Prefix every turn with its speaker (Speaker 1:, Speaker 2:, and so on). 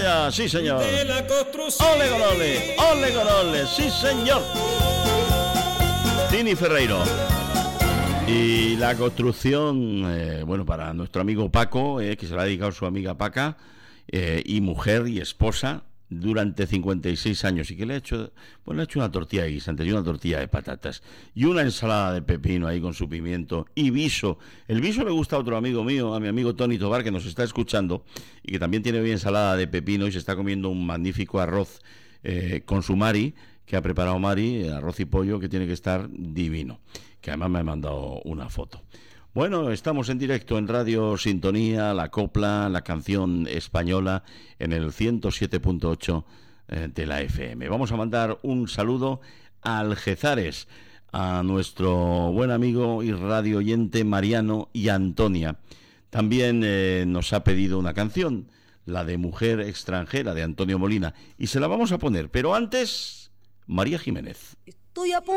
Speaker 1: allá, sí señor. Ole Gorole, ole Gorole, sí señor. Tini Ferreiro. Y la construcción, bueno, para nuestro amigo Paco, que se la ha dedicado su amiga Paca, y mujer y esposa, durante 56 años, y que le ha hecho, pues le ha hecho una tortilla de guisante y una tortilla de patatas y una ensalada de pepino ahí con su pimiento y viso. El viso le gusta a otro amigo mío, a mi amigo Tony Tobar, que nos está escuchando y que también tiene hoy ensalada de pepino y se está comiendo un magnífico arroz con su Mari, que ha preparado Mari, arroz y pollo, que tiene que estar divino, que además me ha mandado una foto. Bueno, estamos en directo en Radio Sintonía, la copla, la canción española, en el 107.8 de la FM. Vamos a mandar un saludo a Algezares, a nuestro buen amigo y radio oyente Mariano y Antonia. También nos ha pedido una canción, la de Mujer Extranjera, de Antonio Molina, y se la vamos a poner, pero antes, María Jiménez.
Speaker 2: Estoy a